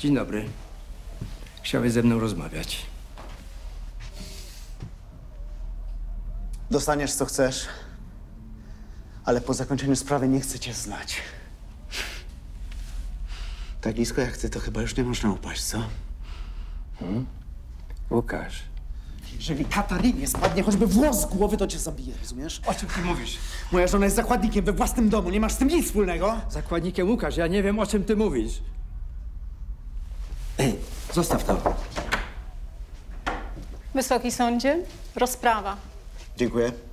Dzień dobry. Chciałeś ze mną rozmawiać. Dostaniesz, co chcesz, ale po zakończeniu sprawy nie chcę cię znać. Tak nisko jak ty, to chyba już nie można upaść, co? Łukasz. Jeżeli Katarynie spadnie choćby włos z głowy, to cię zabiję, rozumiesz? O czym ty mówisz? Moja żona jest zakładnikiem we własnym domu, nie masz z tym nic wspólnego. Zakładnikiem Łukasz, ja nie wiem, o czym ty mówisz. Ej, zostaw to. Wysoki sądzie, rozprawa. Dziękuję.